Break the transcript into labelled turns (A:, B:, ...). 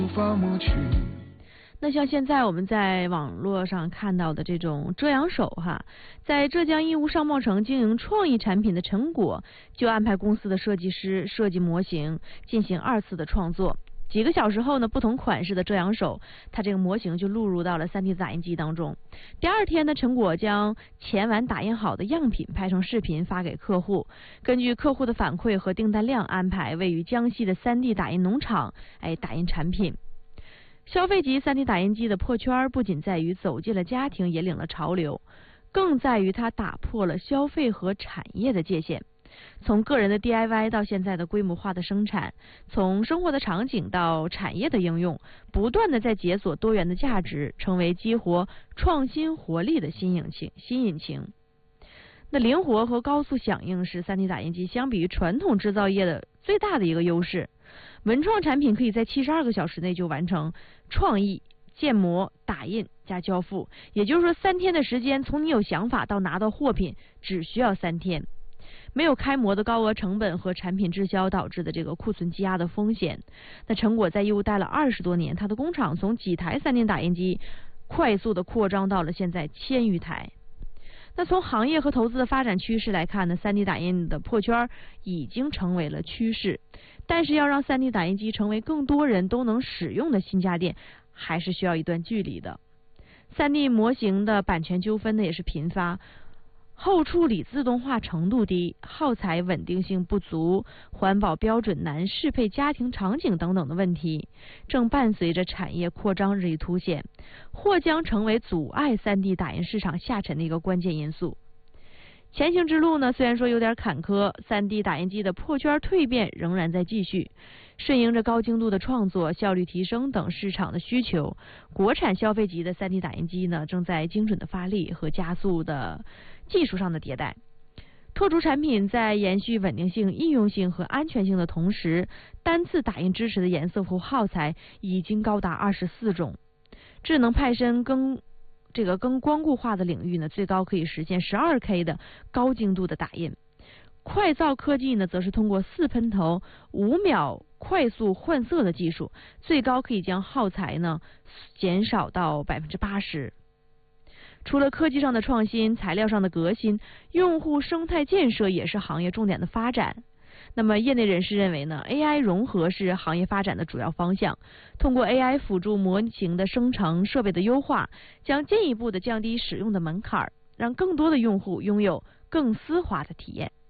A: 无法抹去。
B: 那像现在我们在网络上看到的这种遮阳手哈，在浙江义乌商贸城经营创意产品的成果，就安排公司的设计师设计模型，进行2次的创作。几个小时后呢，不同款式的遮阳手，它这个模型就录入到了 3D 打印机当中。第2天呢，成果将前晚打印好的样品拍成视频发给客户，根据客户的反馈和订单量安排位于江西的3D 打印农场打印产品。消费级 3D 打印机的破圈不仅在于走进了家庭，引领了潮流，更在于它打破了消费和产业的界限。从个人的 DIY 到现在的规模化的生产，从生活的场景到产业的应用，不断的在解锁多元的价值，成为激活创新活力的新引擎。那灵活和高速响应是 3D 打印机相比于传统制造业的最大的一个优势。文创产品可以在72个小时内就完成创意、建模、打印加交付，也就是说3天的时间，从你有想法到拿到货品只需要3天。没有开模的高额成本和产品滞销导致的这个库存积压的风险。那成果在义乌待了20多年，它的工厂从几台3D 打印机快速的扩张到了现在1000余台。那从行业和投资的发展趋势来看呢， 3D 打印的破圈已经成为了趋势，但是要让 3D 打印机成为更多人都能使用的新家电，还是需要一段距离的。3D 模型的版权纠纷呢也是频发，后处理自动化程度低，耗材稳定性不足，环保标准难适配家庭场景等等的问题，正伴随着产业扩张日益凸显，或将成为阻碍 3D 打印市场下沉的一个关键因素。前行之路呢，虽然说有点坎坷，3D 打印机的破圈蜕变仍然在继续。顺应着高精度的创作、效率提升等市场的需求，国产消费级的 3D 打印机呢，正在精准的发力和加速的技术上的迭代。拓出产品在延续稳定性、应用性和安全性的同时，单次打印支持的颜色和耗材已经高达24种。智能派身更光固化的领域呢，最高可以实现12K 的高精度的打印。快造科技呢，则是通过4喷头5秒快速换色的技术，最高可以将耗材呢减少到80%。除了科技上的创新，材料上的革新，用户生态建设也是行业重点的发展。那么业内人士认为呢 ，AI 融合是行业发展的主要方向。通过 AI 辅助模型的生成、设备的优化，将进一步的降低使用的门槛，让更多的用户拥有更丝滑的体验。